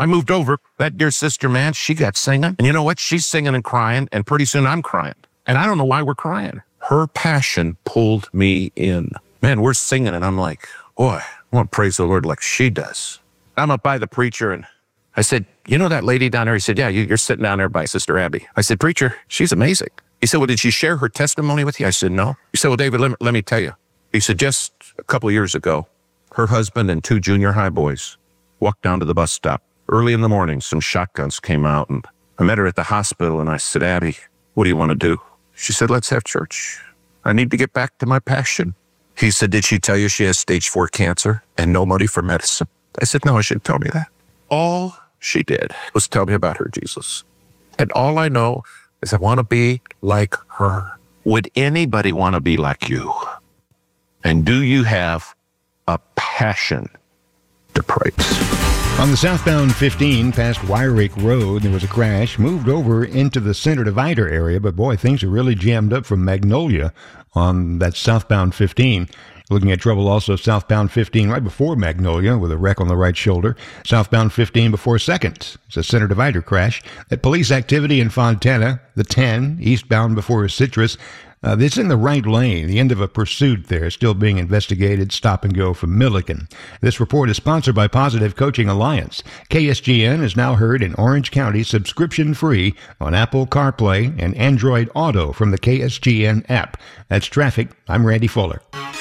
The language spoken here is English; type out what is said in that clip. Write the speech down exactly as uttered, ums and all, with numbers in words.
I moved over. That dear sister, man, she got singing. And you know what? She's singing and crying, and pretty soon I'm crying. And I don't know why we're crying. Her passion pulled me in. Man, we're singing, and I'm like, boy, I want to praise the Lord like she does. I'm up by the preacher, and I said, you know that lady down there? He said, yeah, you're sitting down there by Sister Abby. I said, preacher, she's amazing. He said, well, did she share her testimony with you? I said, no. He said, well, David, let me, let me tell you. He said, just a couple of years ago, her husband and two junior high boys walked down to the bus stop. Early in the morning, some shotguns came out, and I met her at the hospital, and I said, Abby, what do you want to do? She said, let's have church. I need to get back to my passion. He said, did she tell you she has stage four cancer and no money for medicine? I said, no, she didn't tell me that. All she did was tell me about her Jesus. And all I know is I want to be like her. Would anybody want to be like you? And do you have a passion to praise? On the southbound fifteen past Wyrick Road, there was a crash, moved over into the center divider area, but boy, things are really jammed up from Magnolia on that southbound fifteen. Looking at trouble also southbound fifteen right before Magnolia with a wreck on the right shoulder. Southbound fifteen before second. It's a center divider crash. That police activity in Fontana, the ten, eastbound before Citrus. Uh, it's in the right lane, the end of a pursuit there, still being investigated, stop and go from Milliken. This report is sponsored by Positive Coaching Alliance. K S G N is now heard in Orange County subscription-free on Apple CarPlay and Android Auto from the K S G N app. That's traffic. I'm Randy Fuller.